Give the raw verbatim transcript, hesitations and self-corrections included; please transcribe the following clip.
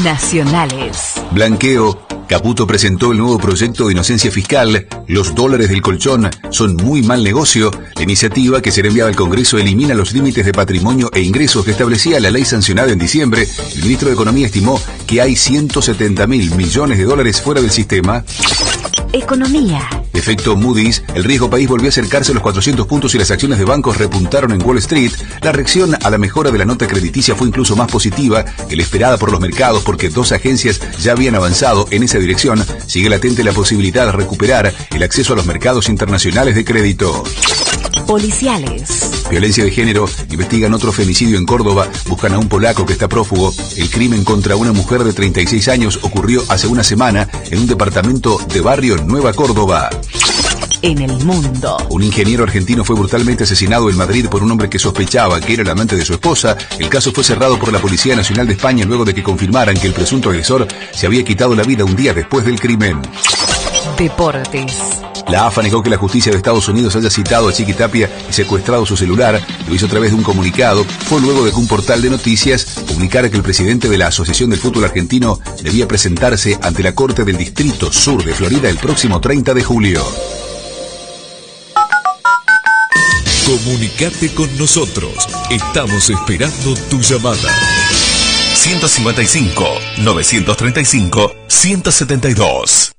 Nacionales. Blanqueo. Caputo presentó el nuevo proyecto de inocencia fiscal. Los dólares del colchón son muy mal negocio. La iniciativa, que será enviada al Congreso, elimina los límites de patrimonio e ingresos que establecía la ley sancionada en diciembre. El ministro de Economía estimó que hay ciento setenta mil millones de dólares fuera del sistema. Economía. Efecto Moody's, el riesgo país volvió a acercarse a los cuatrocientos puntos y las acciones de bancos repuntaron en Wall Street. La reacción a la mejora de la nota crediticia fue incluso más positiva que la esperada por los mercados, porque dos agencias ya habían avanzado en esa dirección. Sigue latente la posibilidad de recuperar el acceso a los mercados internacionales de crédito. Policiales. Violencia de género. Investigan otro femicidio en Córdoba. Buscan a un polaco que está prófugo. El crimen contra una mujer de treinta y seis años ocurrió hace una semana en un departamento de barrio en Nueva Córdoba. En el mundo. Un ingeniero argentino fue brutalmente asesinado en Madrid por un hombre que sospechaba que era el amante de su esposa. El caso fue cerrado por la Policía Nacional de España luego de que confirmaran que el presunto agresor se había quitado la vida un día después del crimen. Deportes. La A F A negó que la justicia de Estados Unidos haya citado a Chiquitapia y secuestrado su celular. Lo hizo a través de un comunicado. Fue luego de que un portal de noticias publicara que el presidente de la Asociación del Fútbol Argentino debía presentarse ante la Corte del Distrito Sur de Florida el próximo treinta de julio. Comunicate con nosotros. Estamos esperando tu llamada. ciento cincuenta y cinco, novecientos treinta y cinco, ciento setenta y dos.